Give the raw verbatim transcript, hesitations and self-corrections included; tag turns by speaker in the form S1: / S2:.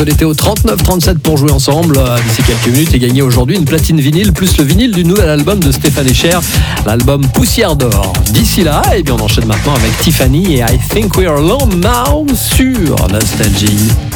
S1: L'été au trente-neuf trente-sept pour jouer ensemble euh, d'ici quelques minutes et gagner aujourd'hui une platine vinyle plus le vinyle du nouvel album de Stéphane Echer, l'album Poussière d'or. D'ici là, eh bien on enchaîne maintenant avec Tiffany et I Think We're Alone Now sur Nostalgie.